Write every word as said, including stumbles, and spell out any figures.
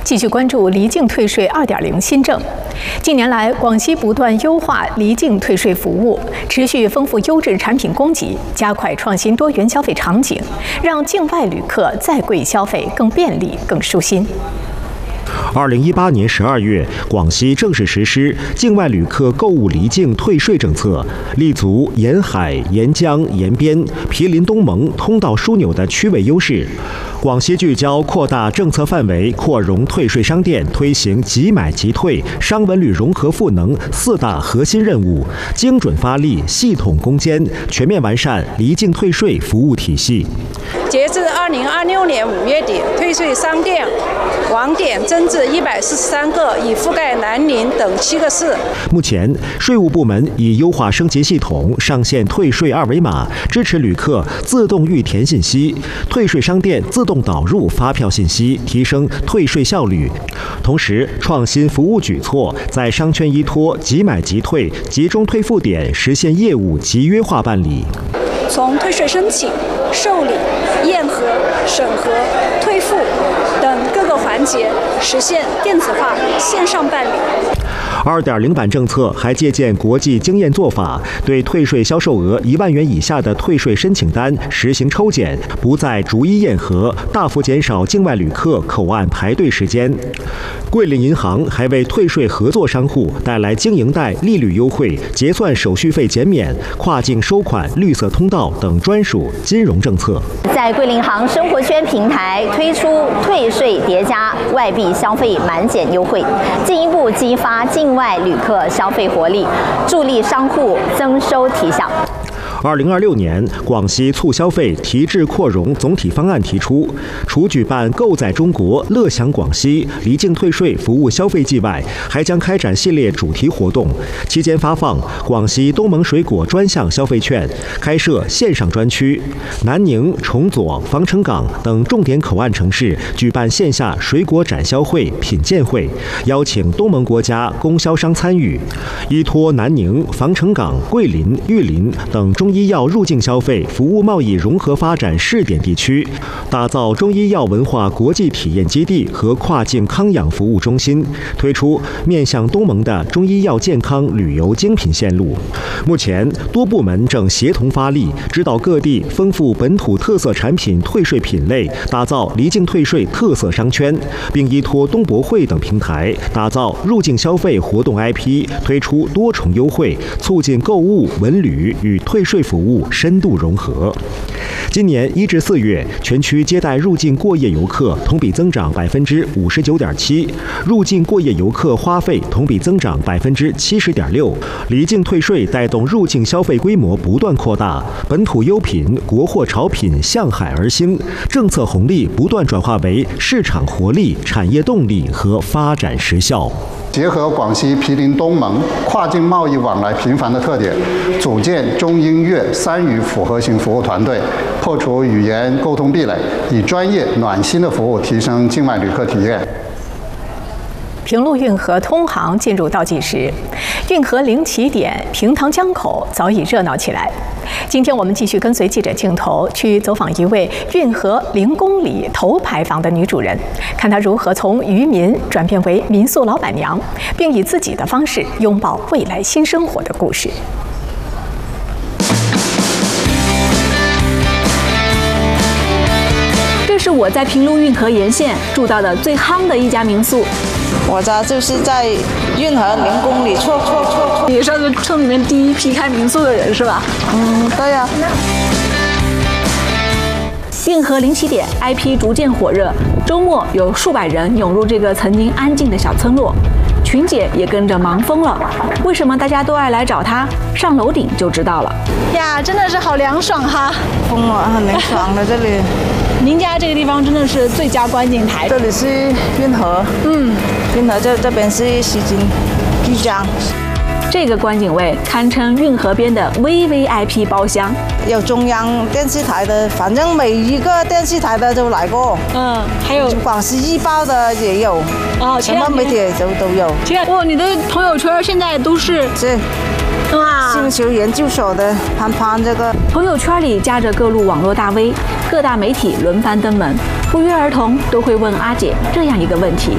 继续关注离境退税 二点零 新政。近年来，广西不断优化离境退税服务，持续丰富优质产品供给，加快创新多元消费场景，让境外旅客再贵消费更便利、更舒心。 二零一八年十二月，广西正式实施境外旅客购物离境退税政策，立足沿海、沿江、沿边、毗邻东盟通道枢纽的区位优势。广西聚焦扩大政策范围，扩容退税商店，推行即买即退、商文旅融合赋能四大核心任务，精准发力，系统攻坚，全面完善离境退税服务体系。 截至二零二六年五月底，退税商店网点增至一百四十三个，已覆盖南宁等七个市。 目前，税务部门已优化升级系统，上线退税二维码，支持旅客自动预填信息，退税商店自动导入发票信息，提升退税效率。同时，创新服务举措，在商圈依托即买即退、集中退付点实现业务集约化办理。 从退税申请、受理、验核、审核、退付等各个环节实现电子化、线上办理。 二点零版政策还借鉴国际经验做法，对退税销售额一万元以下的退税申请单实行抽检，不再逐一验核，大幅减少境外旅客口岸排队时间。桂林银行还为退税合作商户带来经营贷利率优惠、结算手续费减免、跨境收款绿色通道等专属金融政策。 在桂林银行生活圈平台推出退税叠加外币消费满减优惠，进一步激发境外旅客消费活力，助力商户增收提效。 二零二六年，广西促消费提质扩容总体方案提出，除举办“购在中国、乐享广西”离境退税服务消费季外，还将开展系列主题活动，期间发放广西东盟水果专项消费券，开设线上专区。南宁、崇左、防城港等重点口岸城市举办线下水果展销会、品鉴会，邀请东盟国家供销商参与。依托南宁、防城港、桂林、玉林等中医药入境消费服务贸易融合发展试点地区，打造中医药文化国际体验基地和跨境康养服务中心，推出面向东盟的中医药健康旅游精品线路。目前，多部门正协同发力，指导各地丰富本土特色产品退税品类，打造离境退税特色商圈，并依托东博会等平台，打造入境消费活动 I P， 推出多重优惠，促进购物、文旅与退税服务深度融合。今年一至四月，全区接待入境过夜游客同比增长百分之五十九点七，入境过夜游客花费同比增长百分之七十点六。离境退税带动入境消费规模不断扩大，本土优品、国货潮品向海而兴，政策红利不断转化为市场活力、产业动力和发展实效。 结合广西毗邻东盟、跨境贸易往来频繁的特点，组建中英粤三语复合型服务团队，破除语言沟通壁垒，以专业暖心的服务提升境外旅客体验。 平陆运河通航进入倒计时，运河零起点平塘江口早已热闹起来。今天我们继续跟随记者镜头去走访一位运河零公里头牌房的女主人，看她如何从渔民转变为民宿老板娘，并以自己的方式拥抱未来新生活的故事。 这是我在平陆运河沿线住到的最夯的一家民宿。 我家就是在运河零公里处。 你算是村里面第一批开民宿的人是吧？ 嗯，对呀、啊。 运河零起点 I P 逐渐火热，周末有数百人涌入这个曾经安静的小村落，群姐也跟着忙疯了。为什么大家都爱来找她？上楼顶就知道了。 呀，真的是好凉爽哈！ 疯了，很凉爽的这里。 您家这个地方真的是最佳观景台。 这里是运河，嗯，运河这这边是西津巨江。 这个观景位堪称运河边的 V V I P 包厢， 有中央电视台的，反正每一个电视台的都来过。 嗯，还有广西日报的也有， 哦， 什么媒体都都有。 哇，你的朋友圈现在都是是。哇！星球研究所的潘潘这个朋友圈里夹着各路网络大 V， 各大媒体轮番登门，不约而同都会问阿姐这样一个问题：